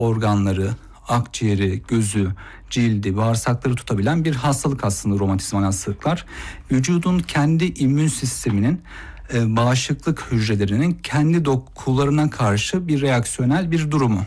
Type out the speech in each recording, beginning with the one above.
organları, akciğeri, gözü, cildi, bağırsakları tutabilen bir hastalık aslında romatizmal hastalıklar. Vücudun kendi immün sisteminin bağışıklık hücrelerinin kendi dokularına karşı bir reaksiyonel bir durumu.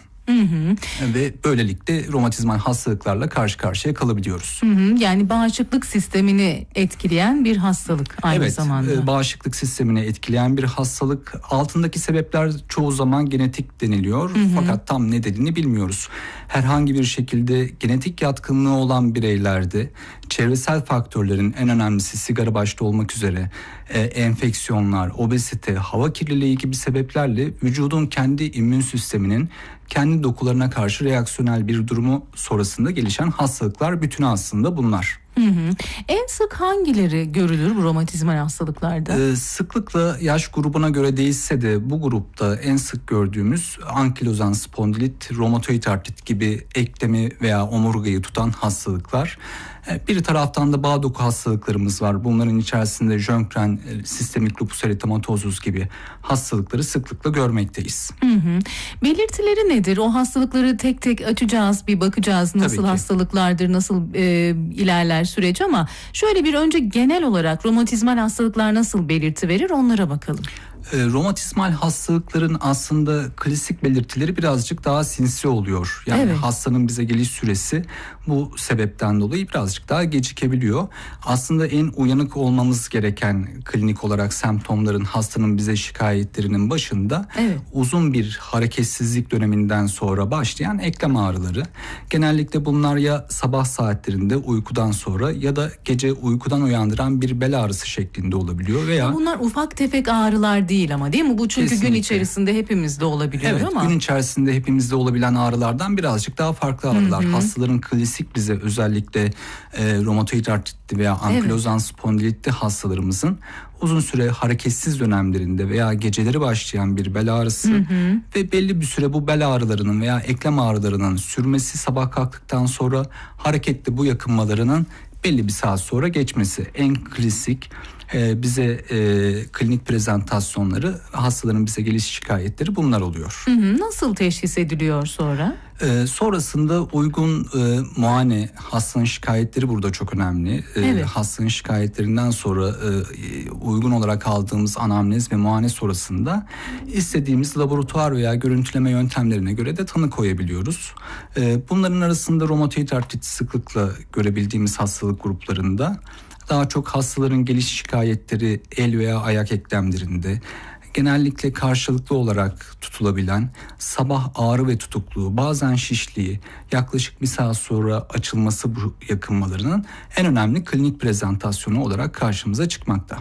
Ve böylelikle romatizmal hastalıklarla karşı karşıya kalabiliyoruz. Yani bağışıklık sistemini etkileyen bir hastalık aynı zamanda. Evet, bağışıklık sistemini etkileyen bir hastalık. Altındaki sebepler çoğu zaman genetik deniliyor. Fakat tam nedenini bilmiyoruz. Herhangi bir şekilde genetik yatkınlığı olan bireylerde çevresel faktörlerin, en önemlisi sigara başta olmak üzere, enfeksiyonlar, obezite, hava kirliliği gibi sebeplerle vücudun kendi immün sisteminin kendi dokularına karşı reaksiyonel bir durumu sonrasında gelişen hastalıklar bütünü aslında bunlar. En sık hangileri görülür bu romatizmal hastalıklarda? Sıklıkla yaş grubuna göre değişse de bu grupta en sık gördüğümüz ankilozan spondilit, romatoid artrit gibi eklemi veya omurgayı tutan hastalıklar. Bir taraftan da bağ doku hastalıklarımız var. Bunların içerisinde Sjögren, sistemik lupus eritematosus gibi hastalıkları sıklıkla görmekteyiz. Belirtileri nedir? O hastalıkları tek tek açacağız, bir bakacağız nasıl hastalıklardır, nasıl ilerler süreç, ama şöyle bir önce genel olarak romatizmal hastalıklar nasıl belirti verir onlara bakalım. Romatizmal hastalıkların aslında klasik belirtileri birazcık daha sinsi oluyor. Yani hastanın bize geliş süresi bu sebepten dolayı birazcık daha gecikebiliyor. Aslında en uyanık olmamız gereken klinik olarak semptomların, hastanın bize şikayetlerinin başında uzun bir hareketsizlik döneminden sonra başlayan eklem ağrıları. Genellikle bunlar ya sabah saatlerinde uykudan sonra ya da gece uykudan uyandıran bir bel ağrısı şeklinde olabiliyor veya... Bunlar ufak tefek ağrılar değil ama, değil mi? Bu çünkü Kesinlikle. gün içerisinde hepimizde olabiliyor ama. Gün içerisinde hepimizde olabilen ağrılardan birazcık daha farklı ağrılar. Hastaların klasik bize özellikle romatoid artritli veya ankilozan spondilitli hastalarımızın uzun süre hareketsiz dönemlerinde veya geceleri başlayan bir bel ağrısı ve belli bir süre bu bel ağrılarının veya eklem ağrılarının sürmesi, sabah kalktıktan sonra hareketli bu yakınmalarının belli bir saat sonra geçmesi en klasik bize klinik prezentasyonları, hastaların bize geliş şikayetleri bunlar oluyor. Nasıl teşhis ediliyor sonra? Sonrasında uygun muayene, hastanın şikayetleri burada çok önemli. Hastanın şikayetlerinden sonra uygun olarak aldığımız anamnez ve muayene sonrasında istediğimiz laboratuvar veya görüntüleme yöntemlerine göre de tanı koyabiliyoruz. Bunların arasında romatoid artrit sıklıkla görebildiğimiz hastalık gruplarında daha çok hastaların geliş şikayetleri el veya ayak eklemlerinde, genellikle karşılıklı olarak tutulabilen sabah ağrı ve tutukluğu, bazen şişliği, yaklaşık bir saat sonra açılması bu yakınmalarının en önemli klinik prezentasyonu olarak karşımıza çıkmakta.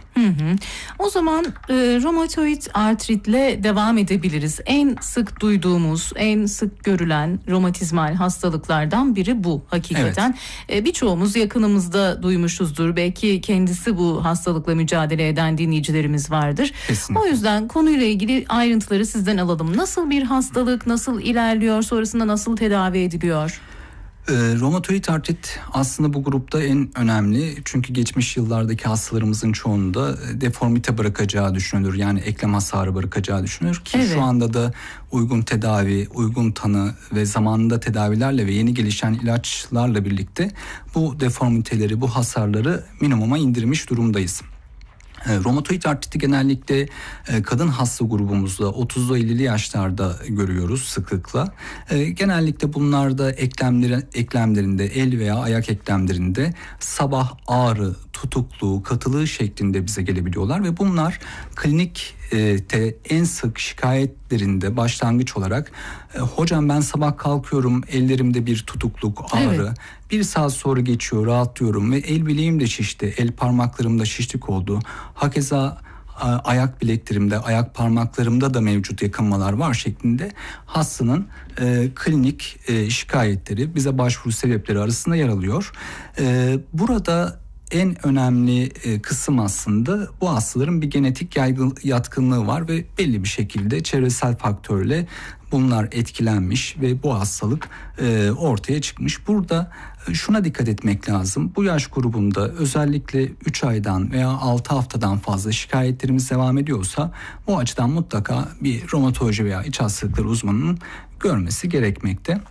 O zaman romatoid artritle devam edebiliriz. En sık duyduğumuz, en sık görülen romatizmal hastalıklardan biri bu hakikaten. Birçoğumuz yakınımızda duymuşuzdur. Belki kendisi bu hastalıkla mücadele eden dinleyicilerimiz vardır. Kesinlikle. O yüzden konuyla ilgili ayrıntıları sizden alalım. Nasıl bir hastalık, nasıl ilerliyor, sonrasında nasıl tedavi ediliyor? Romatoid artrit aslında bu grupta en önemli, çünkü geçmiş yıllardaki hastalarımızın çoğunda deformite bırakacağı düşünülür. Yani eklem hasarı bırakacağı düşünülür ki şu anda da uygun tedavi, uygun tanı ve zamanında tedavilerle ve yeni gelişen ilaçlarla birlikte bu deformiteleri, bu hasarları minimuma indirmiş durumdayız. Romatoid artriti genellikle kadın hasta grubumuzda 30'lu 50'li yaşlarda görüyoruz sıklıkla. Genellikle bunlarda eklemlerinde, el veya ayak eklemlerinde sabah ağrı, tutukluğu, katılığı şeklinde bize gelebiliyorlar ve bunlar klinik en sık şikayetlerinde başlangıç olarak hocam ben sabah kalkıyorum, ellerimde bir tutukluk, ağrı, bir saat sonra geçiyor, rahatlıyorum ve el bileğim de şişti, el parmaklarımda şişlik oldu. Hakeza ayak bileklerimde, ayak parmaklarımda da mevcut yakınmalar var şeklinde hastanın klinik şikayetleri bize başvuru sebepleri arasında yer alıyor. Burada en önemli kısım aslında bu hastaların bir genetik yatkınlığı var ve belli bir şekilde çevresel faktörle bunlar etkilenmiş ve bu hastalık ortaya çıkmış. Burada şuna dikkat etmek lazım. Bu yaş grubunda özellikle 3 aydan veya 6 haftadan fazla şikayetlerimiz devam ediyorsa bu açıdan mutlaka bir romatoloji veya iç hastalıkları uzmanının görmesi gerekmekte.